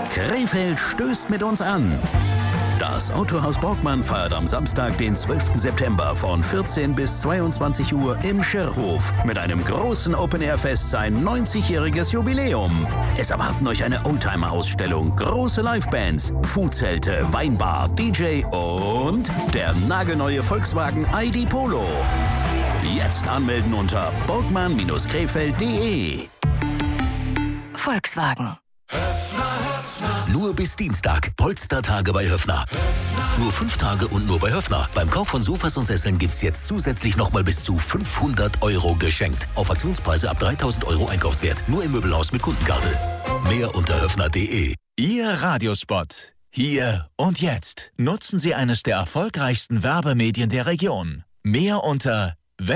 Krefeld stößt mit uns an. Das Autohaus Borgmann feiert am Samstag, den 12. September von 14 bis 22 Uhr im Schirrhof mit einem großen Open-Air-Fest sein 90-jähriges Jubiläum. Es erwarten euch eine Oldtimer-Ausstellung, große Livebands, Foodzelte, Weinbar, DJ und der nagelneue Volkswagen ID Polo. Jetzt anmelden unter borgmann-krefeld.de. Volkswagen. Nur bis Dienstag. Polstertage bei Höffner. Nur 5 Tage und nur bei Höffner. Beim Kauf von Sofas und Sesseln gibt's jetzt zusätzlich nochmal bis zu 500 € geschenkt. Auf Aktionspreise ab 3.000 € Einkaufswert. Nur im Möbelhaus mit Kundenkarte. Mehr unter höffner.de. Ihr Radiospot. Hier und jetzt. Nutzen Sie eines der erfolgreichsten Werbemedien der Region. Mehr unter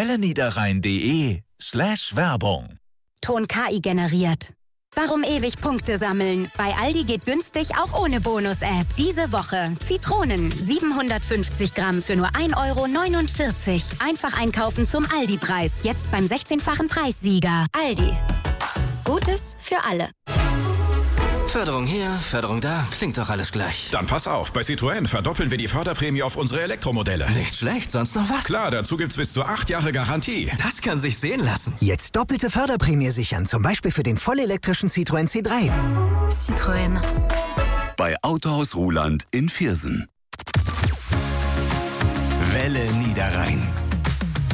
welleniederrhein.de/Werbung. Ton KI generiert. Warum ewig Punkte sammeln? Bei Aldi geht günstig auch ohne Bonus-App. Diese Woche Zitronen 750 Gramm für nur 1,49 €. Einfach einkaufen zum Aldi-Preis. Jetzt beim 16-fachen Preissieger. Aldi. Gutes für alle. Förderung hier, Förderung da, klingt doch alles gleich. Dann pass auf, bei Citroën verdoppeln wir die Förderprämie auf unsere Elektromodelle. Nicht schlecht, sonst noch was? Klar, dazu gibt's bis zu 8 Jahre Garantie. Das kann sich sehen lassen. Jetzt doppelte Förderprämie sichern, zum Beispiel für den vollelektrischen Citroën C3. Citroën. Bei Autohaus Ruhland in Viersen. Welle Niederrhein.